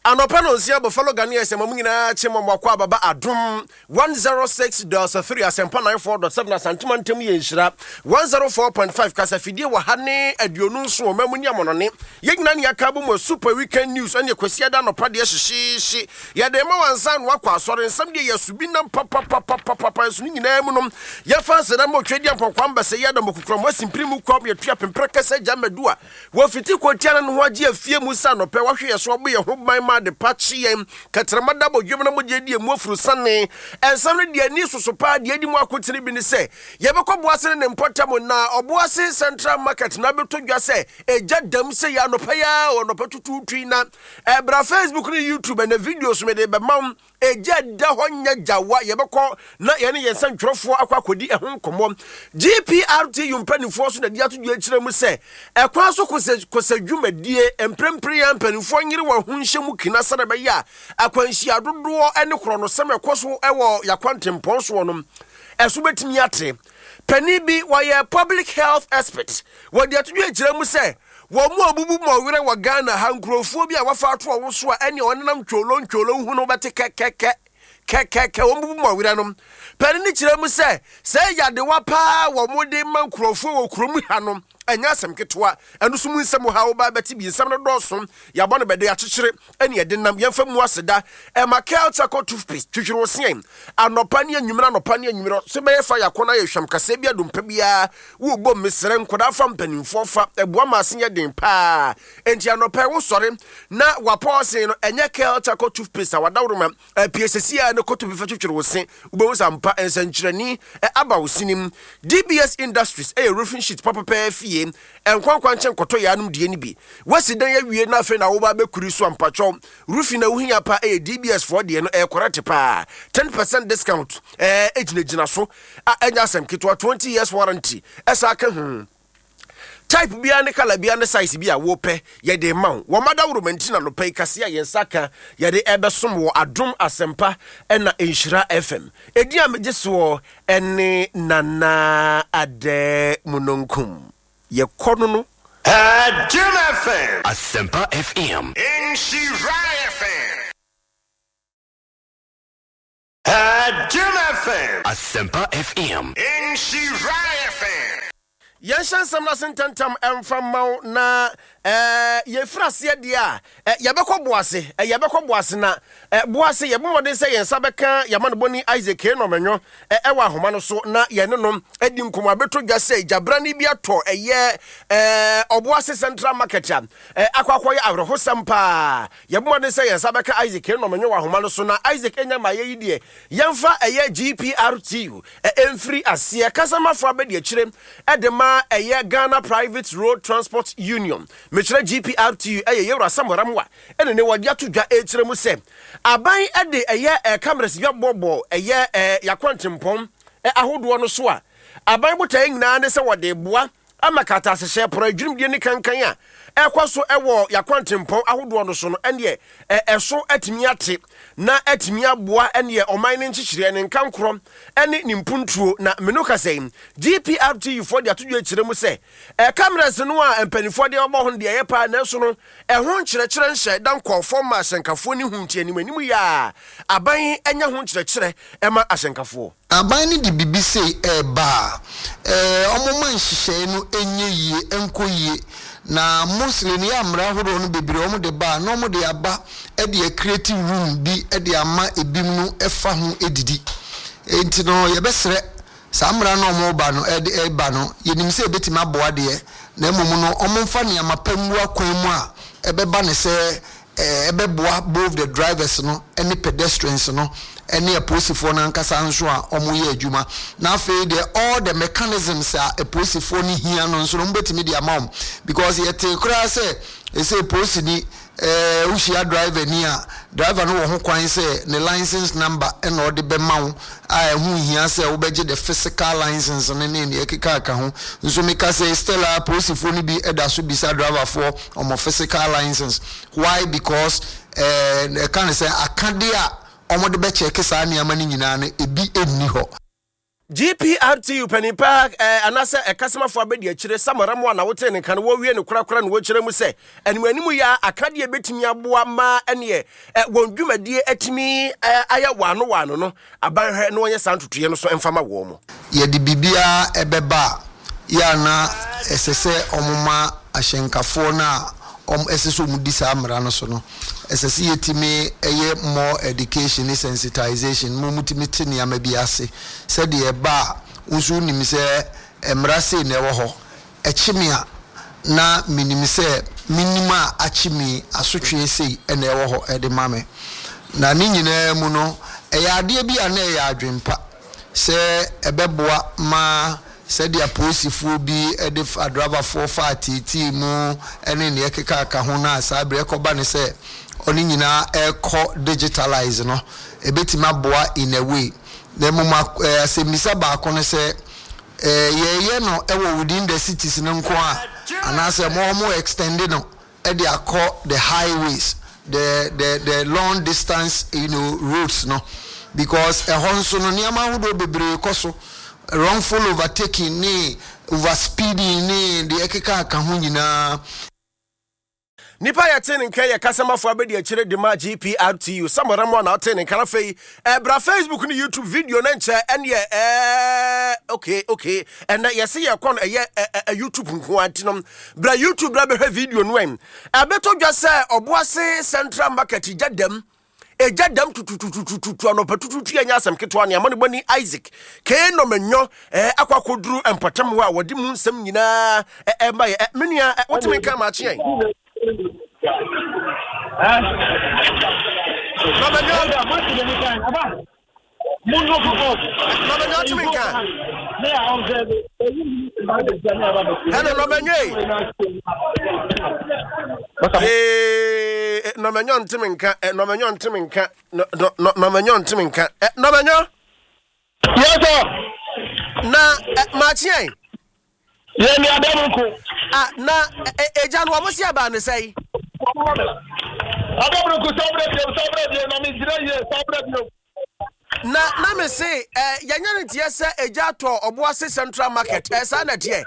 Anopano nsia Buffalo Ghanaians mamungina chemo mwakwa baba adum 106.3 asempa 94.7 asantuma ntemu yenhira 104.5 kasafidie wa hane aduonu nso mamunia monone yegina ne yakabo mo super weekend news ane kwasi da nopa de hyehyehye ya de ma wansan wakwa asore nsam de yasubi na papa so nyina mu nom ya fanse na mo twedi ampokwa mbase ya da mokukura mo simprimu kwam ya tua pempre kasa jamadua wo fiti kotiana no ho age afie mu sa no pe wahwe yeso obo ye ho ban de patchi yem katramada bo dwem na mo je die mu afuru sane ensam de ani sosopa de adi mu akotire bi ne se ye bekoboase ne importam na oboase central market na beto dwa se eja dam se ya no pa ya ono patutu twi na bra Facebook ni YouTube na videos me de be mam eja da honya jawa ye beko na ye ne yensan twrofo akwakodi ehon komo GPRT yumpanifo so na dia to dwa kire mu se ekwa so kose dwumadie emprempre ya mpanifo nyire wa hunhye kina sana be ya akwanhia dodo ene krono sem ekoso ewo yakwantempon so no eso betimi ate pani bi wa public health expert wo dia to dwa kire mu se wo mu abubu mo were wa Ghana ha nkrofo bi a wafa ato wo so a ene onenam twolo hu no bete keke wo bubu mo were no pani ni kire mu se yade wa pa wo mu de man nkrofo wo krom ha no enya asem ketwa enu sumu nsem ha wo ba beti bi nsem no doso ya bɔ no bede akyekere ene yede nam yemfa mu aseda Makel Charcoal toothpaste twitwere wo sen anopa ne anwumira so be fa yakona ye hwam kasa bia dompa bia wo bom mesere nkoda fa mpanimfo fa eboa ma asen ye den pa enti anopa wo sore na wapo sen no enye Kel Charcoal toothpaste awadawroma PSC a ne koto bi fa twitwere wo sen wo sampa ensankyerani aba wo sinim DBS Industries roofing sheet papa fi enkwankwanche nkoto ya anum die ni bi wasidan ya wie na afi na wo ba bekuri so ampacho rufi na wuhia pa DBS for die no correct pa 10% discount ejinejina so enya asem kitwa 20 years warranty esa ka type bia ne kala bia ne size bia wo pe ye de ma wo madawro mantina no pe kase ya yensaka ye de ebesom wo adom asempa na enhira FM edi amegeso ene nana ade munonkum ye kono no Adum FM Asempa FM Enhira FM Adum FM Asempa FM Enhira FM Yanshan samna sentantam emfamau na yefrase dia yebekɔ boase na boase yebomode se yensa beka yamane boni Isaac no menyo ewa ahoma no so na yenenom edi nkomo abeto dwa se jabrani bi ato oboase central market akwakoye awreho sampa yebomode se yensa beka Isaac no menyo wa ahoma no so na Isaac enya ma ye die yemfa GPRT emfri ase kasama fo abedi akire edema Ghana Private Road Transport Union mechira GPRT yewra samoramwa ene ne wadi atodwa ekire mu se aban ede cameras bia bobo yakwantempom ahodo no so a aban botae nyina ne se wode boa amakata sehye pro adwumdie ne kankan a ekwaso ewo yakwantempom ahodo no so no ene eso atimi ate na atimi aboa ene oman ne nchichire ne nkankro ene nimpuntuo na menuka sei GPRT for the atodwa ekire mu se cameras no a empanifo de obo ho de yepa na so no ho nkyerɛkyerɛ nhye dan kɔfo ma asenkafo ni huntie animu ya aban enya ho nkyerɛkyerɛ ema asenkafo aban ni di BBC ba omoma nhyehyɛ no enye yie enkoyie na muslim ya amra hodo no bebire omo de ba no omo de aba e de creative room bi e de ama ebim no efa ho edidi enti no ye besere samra no omo ba no e ba no yenim se betima boa de na emom no omo mfa ne amapamu akwan mu a ebeba ne se ebeboa both the drivers no any pedestrians no any aposifo na nkasa nso a omo ye adwuma na afei de all the mechanisms a aposifo ni hia no nso no mbetimi de amam because ye te kura se posi ni ushia driver ni a driver no wo ho kwan se ne license number and all the be mawo a hu hia se wo beje the physical license ne ne ekeka ka ho nso meka se stella aposifo ni bi edaso bisa driver for omo physical license why because can say akade a omo de be check sa niama ni nyina na ebi enni ho GPRTU Penipa anasa ekasema fo abedi akire samara mo na wote ne kan wo wie ne kura no wo kire mu se animanimu ya akade betimi aboa ma ene wondwumadie atimi aya wano no abanhwe no onye santotoye no so emfama wo mo ye di bibia ebeba ya na esese omuma ahyenkafo na esese omudisa amra no so no esese yetimi eye more education sensitization mumutimi tini amabiase said ye ba usu nimise emrase na ewo ho echimia na minimise minima achimi asotwe sei na ewo ho ede mame na ni nyina mu no eya ade bia na eya adwempa se ebeboa ma said ya posifu bi edif driver 440 mu ene ne ekeka aka ho na asabre ekoba ne se oni nyina eko digitalize no ebetima boa in a way the mama asemisa ba ko ne se ye no ewo within the cities no nko a anase mo extended no e dey call the highways the long distance routes no because honso no niama hudo bebre koso wrongful overtaking ni overspeeding ni the ekeka aka ho nyina nipa ya tene nka ya kasama fo abedi akire de ma GPRTU samara mo na tene nka fei bra Facebook ni YouTube video na nche ene okay and ya se ya kon YouTube nko antinom bra YouTube bra be video no em abeto dwa se oboase Central Market jadam ejadam tututututu anopatututu anya asem keto ane amane bani Isaac ke no menyo akwakoduru empatam ho a wodi mu nsem nyina menua wotime nka ma kye na ejanu amosi aba ne sei na me say yanya ntie se eja to Obuasi Central Market esa na tie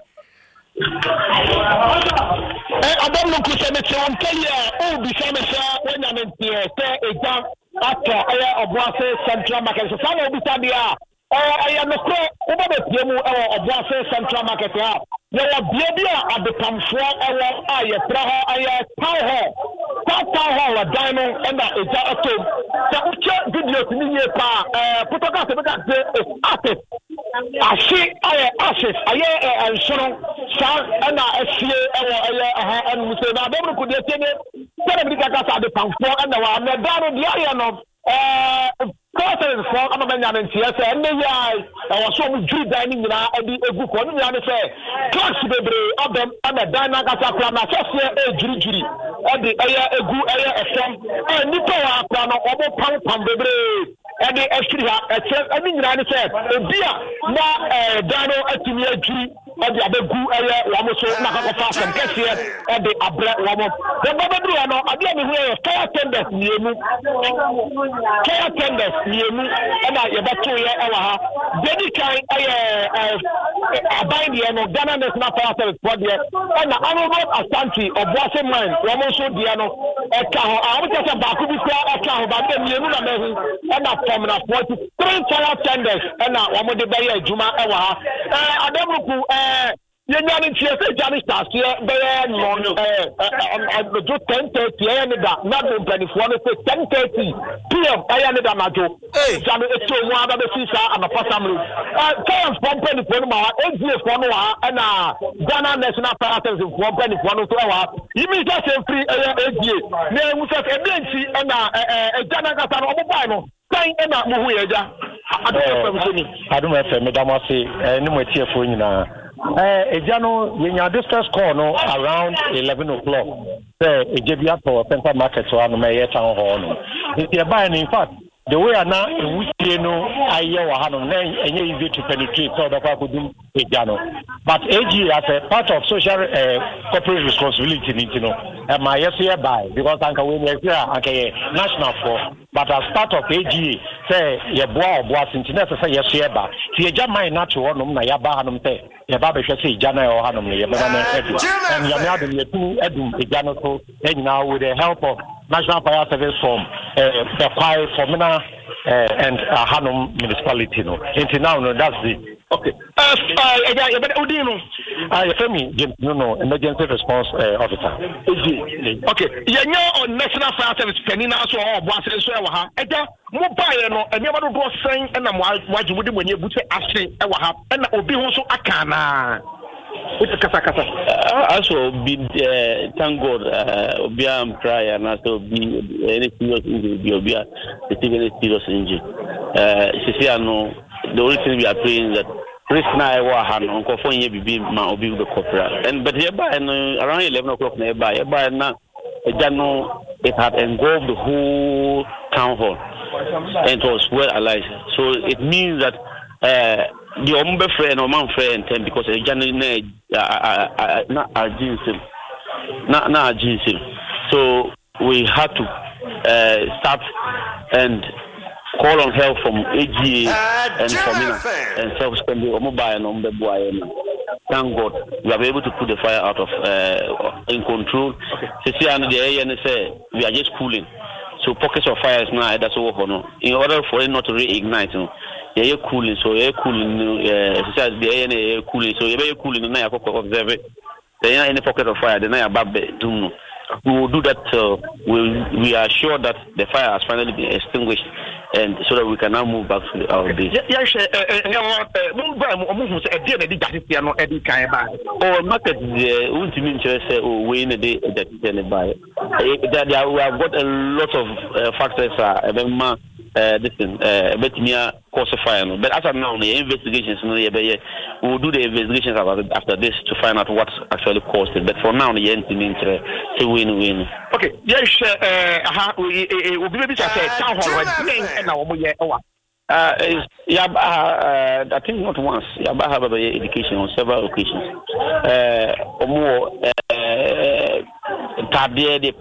Adam no ku se me on telia o bi se me sa wanya ntie se eja ato Obuasi Central Market so fa no bi ta dia aya no kro oba be tie mu Obuasi Central Market ha ye wa bia adepamfo ewo aye pra ho aye town hall wa dino and eja ato se uche video tini ye pa putoka se beka se ashi aye ashes aye ensoro sa na asie ewo aye and muse na dem ko de tene se be ka sa adepamfo and wa na dano dia ye no President for Amanya and TSA and I was so good dining in a good one. Class baby of them and the Dynacasa plan, a jury, and the air a good air a song, and Nicola plan of Pam baby. And the extra, I mean, I said, dear, now Dano at the jury. And the other good area, almost not fast and get here, and the abra almost. The Babadu, I didn't hear care tenders near me. Care tenders near me, and I about 2 years. Very kind, I buy the Ghana National Fire Service project, and the honorable Asante of Boise Mine, almost Diano, I was just about to be called about them, and I from 43 fire tenders, and now I'm the Bayer Juma Ewa. I don't Yanni TSA Johnny Stars here, they non do 10:30 and that not 10:30 PM. I am the Majo. Johnny, it's so one of the Sisa and the family. Terms from Penny Ponoma, 8 years for Noah, and Ghana National Fire Service from Penny Ponoma. You mean just free 8 years. Then we have a BNC and a Ghana Casano Mobile. Time and not Muhuja. I don't know if Madame say, no more tear for you now. Ejano, when your distress call no around 11 o'clock, say, a JB for Central Market, so I'm a town hall. If you're buying, in fact, the way na wusie no aye wa hanom na enye easy to penetrate so that could do ejano but AG as a part of social corporate responsibility you know my yes here by because anka we here anka national for but as part of AG say ye boa sintina say yes here ba ti eja man na to honom na ya ba hanom say ye ba be hwe say eja na yo hanom ye ba na edu and ya me adum ye tu edum ejano so now with the help of National Fire Service from the Kwai Formina and Hanum municipality. No, until now, no, that's the okay. Emergency response officer. Okay, you know, on National Fire Service, Penina, so or Bossy, so mobile, no, and never do saying, and I'm what you would when you would say, actually, and Obi also Akana. Also, thank God, Obiam prior and also be any serious injury, receiving any serious injury. The only thing we are praying that Chris and I were hand on California be my Obi the corporate. And but hereby around 11 o'clock nearby, now it had engulfed the whole town hall and it was well alive. So it means that the ombe friend or man friend because a general not so we had to start and call on help from AGA and Formina and self-spend the mobile and ombe boy. Thank God we are able to put the fire out of in control. We are just cooling. So pockets of fire is now that's all. In order for it not to reignite, you're cooling, so you're cooling. The cooling, so you're cooling. And I observe it. There any pocket of fire. Then I above doom. We will do that. We are sure that the fire has finally been extinguished, and so that we can now move back to our base. Yes, market won't mean to say we in a day that buy. We have got a lot of factors. This thing, but me cause fire. But as of now, the investigations, we will do the investigations after this to find out what actually caused it. But for now, the end means to win. Okay, yes, we will be able to say town hall I think not once. Yaba have education on several occasions. More the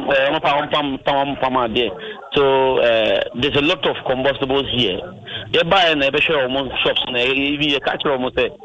pam there. So there's a lot of combustibles here. They buy and they show almost shops and even a catcher almost the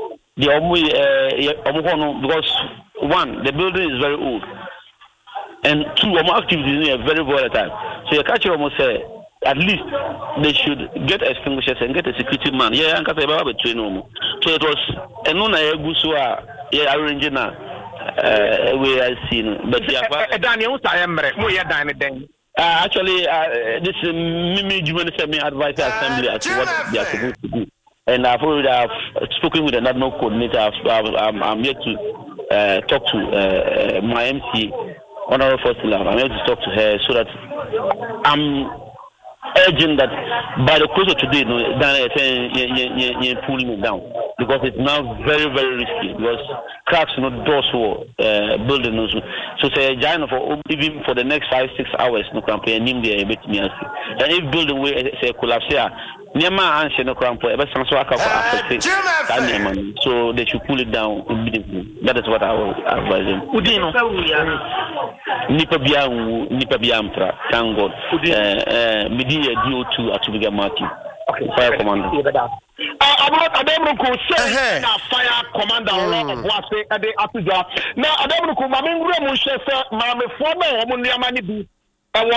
because one, the building is very old, and two, activities are very volatile. So your catcher almost say at least they should get extinguishers and get a security man. Yeah, and because I train home. So it was a non Gusua arranging we are seen, but Daniel, I am actually, this Mimi Juvenile Advisory Assembly as to what they are supposed to do. And I've already spoken with another coordinator. I'm yet to talk to my MC, Honorable First Love. I'm yet to talk to her so that I'm urging that by the close of today, you're pulling it down because it's now very, very risky because cracks, doors were building. So say giant for even for the next 5-6 hours, no campaign, and if building will say collapse here, Nema answer no crampo, ever since so they should pull it down immediately. That is what I will advise them. Nipa biamtra, thank God. Media DO2 at Tubiga Martin. Fire commander. Fire commander now okay,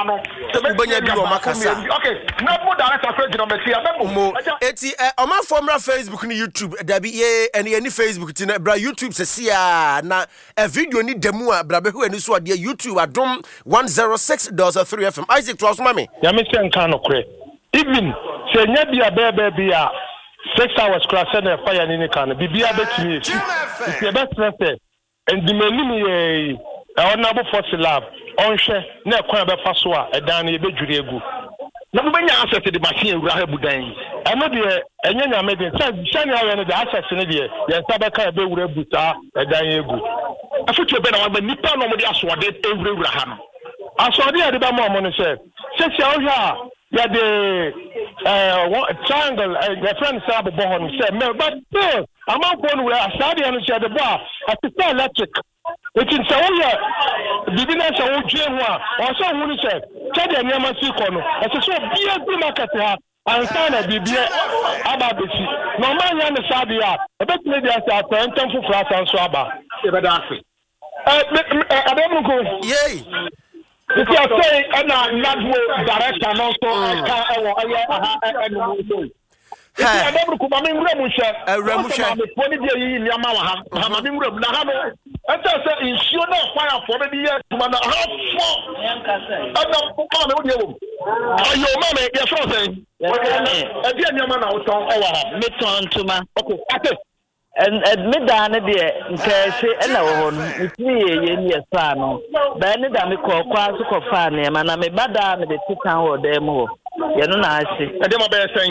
eti oma formula Facebook ni YouTube dabi ye any Facebook ti na bra YouTube se sia na a video ni demu a bra be hu ani so ade YouTube adom 106.3 FM Isaac to asoma me ya me se nka no kre even se nya bia be 6 hours class na fire ni kan bibia betimi if you best say and the menu ye Honorable First Lab onhwe na ekwan be fa so a edan na ebedwure egu na mbanya access the machine ewura ha budan eno de enya nyame de shani awe no the access ne de ye nsa ka be wura buta edan egu afutu be na wa nipa no mo de asode ewura ha no asode ya de ba mo no se sia ohwa yeah the triangle the friend say abobon say me but still amount one we asade and share the bar at the electric it is so yeah business so dwe ho a also hu say check the nyama si kono e so be market ha ansana bibie ababesi no man ya ne sade a e betime dia say atantam fu frasa so aba e be da ase abemuko yey if you say na nadwo direction no so ka ewo enu so if you never come me ngura mu hwe me poni dia yi ni ama wa ha ma me ngura na ha no enta say insure na fire for me dia tuma na ha fo ada ko me wo dia wo ayo ma me ya so say e dia ni ama na wo ton e wa ha me ton tuma okay ate and middan de nkese na wo ho ntimi ye ni esa no ba ne da me ko kwa so ko fa ne ma na me bada me de titan wo dem wo ye no na ase e de ma be sen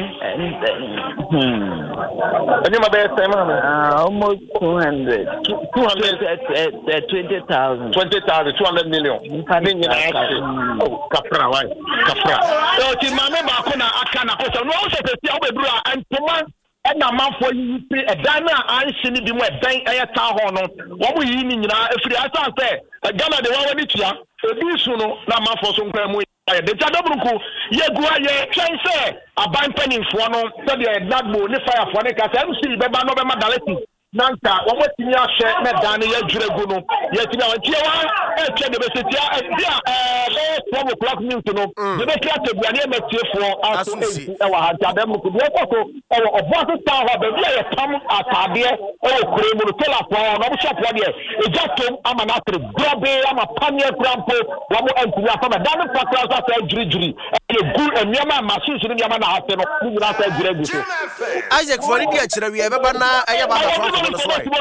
e de ma be sen ma almost 200 20,000 200 million ni na ase kapra wai kapra o ti ma me ba ko na aka na ko so no so pe ti obebru antoma na manfo yi pe edan na anhye ni bi mu edan eye town hall no wo mu yi ni nyina efiri asa se Ghana de wa wani tua ebi su no na manfo so nkwa mu ye de tadabruku ye gu aye twen se aban paninfo no se de nagbo ni fire fo ne ka se MC be ba no be madaleti nanka wo motimi ahye na dan ne ye dwere gu no ye timi awon tie wa e twa de be setia dia 4 o'clock news no de be kra te buane ma tiefo aso e wa ha jadam ku de ko so e wo oboso town ho be bia ye tam atade e wo kure mu no tela fo no bo shop de e jatom ama na tre grobe ama panie krampo wo mo antiri afa ma dan fa kra so sa jiri e gu eniama machine so ni ama na hase no ni na sa jiri gu so Isaac for ni dia kire wi e be ba na e ya ba da Oh,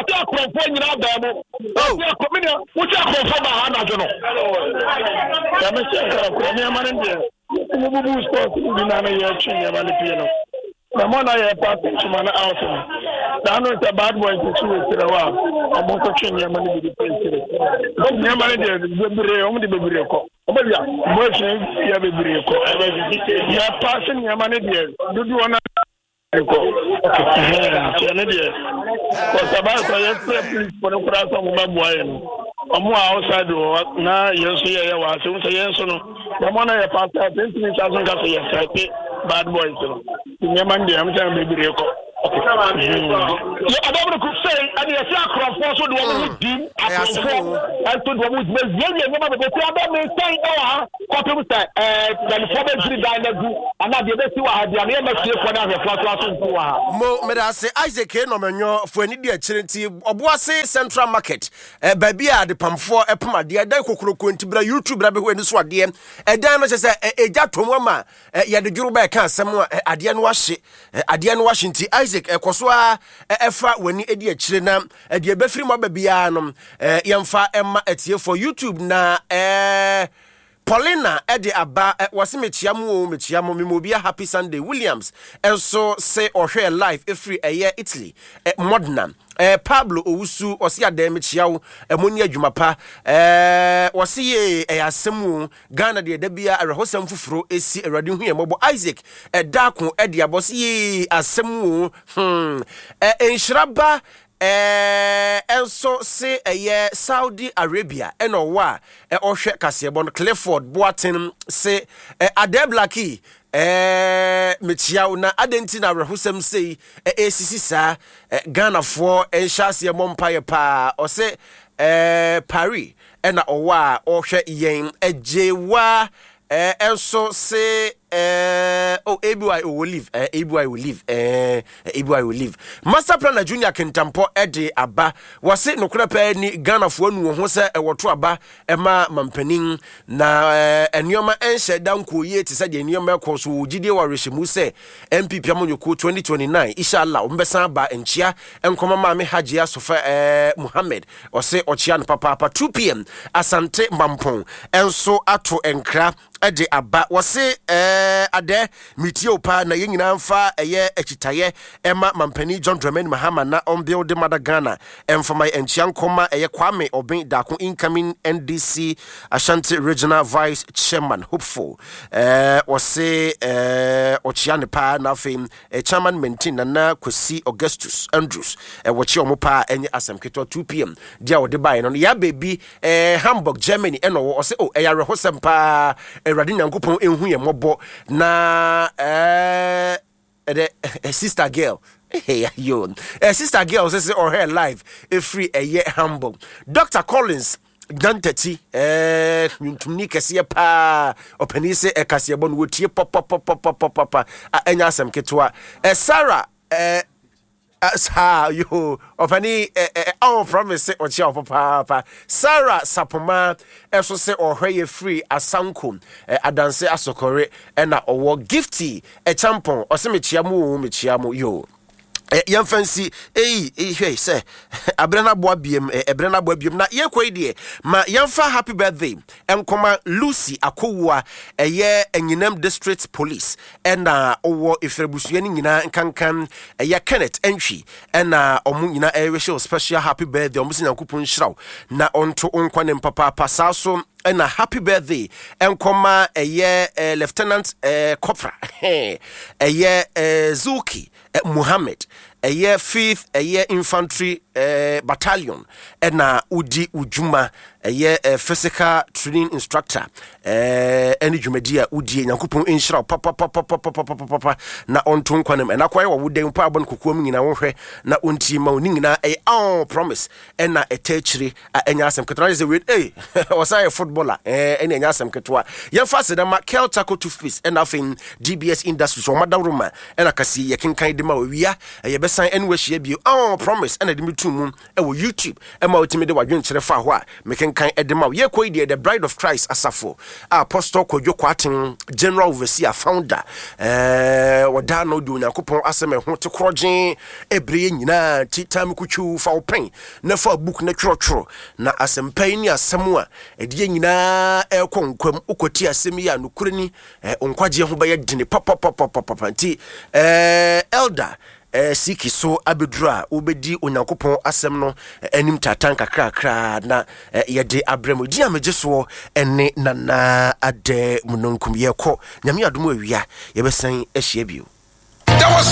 the one I have passing to my house. Down with a bad boy to see it a while. I'm also changing your money with the place. But your money there, only the Burico. But yeah, merchant, you have a Burico. You are passing your money there. Do you want to? Because about please for the class of Mabuayan. Outside na yes, yeah, was yes, no. The one I passed 10,000 gas yes, bad boys. Nyamande am tell me be ko okay so adabro could say and you see across so the one who dim across and to the one who very nyama be say me say ha ko say the former dialogue and na dey see wa ha dia na ma tie ko na he flat so nko wa mo me da say Isaac no menyo fo ani dia kirenti oboase Central Market ba bia de pamfo epamade dan kokroko ntibra YouTube bra be ho ani so ade dan no say eja tomo ma ye de dwuru ba ka asem ade no wahye ade no wahye nti Isaac ekoso a efa wani edi akire na ade befiri mo ba bia no yemfa emma etie for YouTube na Paulina ede aba wase mechiamo memobia Happy Sunday Williams enso say ohwe live every year Italy Modena Pablo Owusu osi adem mechiawo emoni adwumapa wase ye asemu Ghana de dabia arehosam fufuro esi awrade hu yemobo Isaac edako ede abosi ye asemu enhraba enso se Saudi Arabia eno wa ohwe kasebon Clifford Boatin se Adeblaki mechiawo na adenti na rehusem sei esisi sa Ghana for enhyase mompaye pa o se Paris ena owa ohwe yen ejewa enso se ABY will leave. ABY will leave. ABY will leave. Master Planner Junior Kentampo Ede Aba was it no crap ni Ghana for no ho se woto aba ema mampanin na enyoma enhye danko ye ti se de enyoma koso gide wa rehemu se MPP amonyoko 2029 inshallah ombesa ba enchia enkoma ma me Hajia Sofa Muhammad o se ochian papa 2 p.m. Asante Mampon enso ato enkra Ede Aba was ade mitio pa na yenyina mfa eye ekitaye ema mampani John Dramani Mahama na on build Madagana emfama enchiankoma eye Kwame Obin Dako incoming NDC Ashanti Regional Vice Chairman hopeful wose ochiane pa na fame chairman maintain na Kwesi Augustus Andrews wachi omo pa enye asem keto 2 pm dia wo de bai no ya baby Hamburg Germany eno wo se eya rehosem pa Erade Nyankopon enhu ye mobo na sister girl hey yo sister girl says or her live free Hamburg Dr. Collins Dantati ntumi kese pa opanise kase bon wotie pop enya asem ketwa Sarah yo opani promise o chia papa Sarah Sapoma eso se ohwe free asanko adanse asokore na owo gifty champon o se mechiamu yo yan fancy hwey say abrana boa biem na ye kwai ma yanfa happy birthday enkoma Lucy Akowua enyinam district police na owo efrebusuani nyina nkankan Kenneth Entry na omu nyina wish special happy birthday omu sinyankopon hiraw na onto onkwane papa saso na happy birthday enkoma Lieutenant Kopra Zuki Muhammad Fifth Infantry Battalion na udi ujuma physical training instructor any jumedia udi nyankopon enhira papa na onto kwanem na kwaye wo den pa abon kokuom nyina wo hwe na onti ma oni nyina promise na etachiri enya asem ketra ze wait osaye footballer enya enya asem ketwa yemfa sedama Kel Taco Toothpaste na fin DBS Industries o madaruma na kasi yekenkan de ma wia yebesan enwe hye bio promise na de mitum ewo YouTube ma otimi de wadwen kire fa ho a mekenkan edema ye koyi the Bride of Christ asafo Apostle Kodwo Kwatin General Overseer Founder wada no do Nyankopon asem ho te krogen ebreye nyina titam kutwu fa open na fa book na twotwo na asempan ni asem a ede nyina ekonkwam ukoti asem ya nukurani onkwaje ho baye dine papa nti elder siki so abedura obedi Onyankopon asem no anim tatan kakra na yede abramo di amegeso ene nana ade munonkum yekọ nyame adom awia yebesan ahia bio